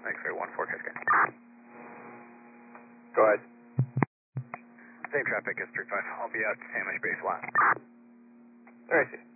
X-ray 14 Cascade. Go ahead. Same traffic as 35. I'll be out Sandwich Base 1. Alright,